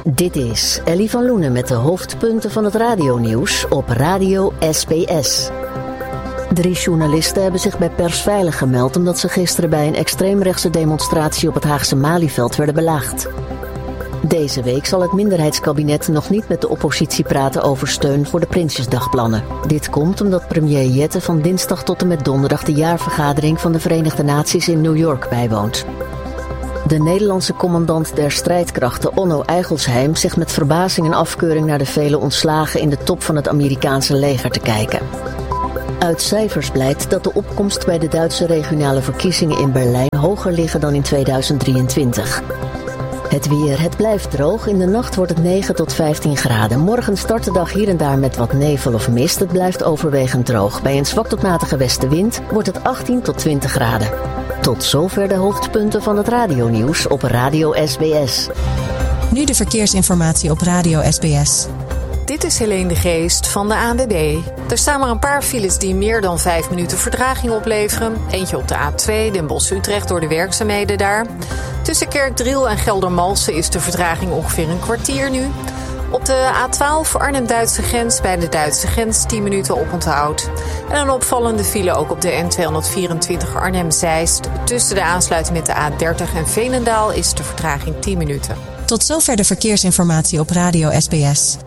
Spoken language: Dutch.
Dit is Ellie van Loenen met de hoofdpunten van het radionieuws op Radio SBS. 3 journalisten hebben zich bij Persveilig gemeld omdat ze gisteren bij een extreemrechtse demonstratie op het Haagse Malieveld werden belaagd. Deze week zal het minderheidskabinet nog niet met de oppositie praten over steun voor de Prinsjesdagplannen. Dit komt omdat premier Jette van dinsdag tot en met donderdag de jaarvergadering van de Verenigde Naties in New York bijwoont. De Nederlandse commandant der strijdkrachten Onno Eigelsheim zegt met verbazing en afkeuring naar de vele ontslagen in de top van het Amerikaanse leger te kijken. Uit cijfers blijkt dat de opkomst bij de Duitse regionale verkiezingen in Berlijn hoger liggen dan in 2023. Het weer, het blijft droog. In de nacht wordt het 9 tot 15 graden. Morgen start de dag hier en daar met wat nevel of mist. Het blijft overwegend droog. Bij een zwak tot matige westenwind wordt het 18 tot 20 graden. Tot zover de hoofdpunten van het radionieuws op Radio SBS. Nu de verkeersinformatie op Radio SBS. Dit is Helene de Geest van de ANWB. Er staan maar een paar files die meer dan 5 minuten vertraging opleveren. Eentje op de A2, Den Bosch-Utrecht, door de werkzaamheden daar. Tussen Kerkdriel en Geldermalsen is de vertraging ongeveer een kwartier nu. Op de A12 Arnhem-Duitse grens bij de Duitse grens 10 minuten oponthoud. En een opvallende file ook op de N224 Arnhem-Zeist. Tussen de aansluiting met de A30 en Veenendaal is de vertraging 10 minuten. Tot zover de verkeersinformatie op Radio SBS.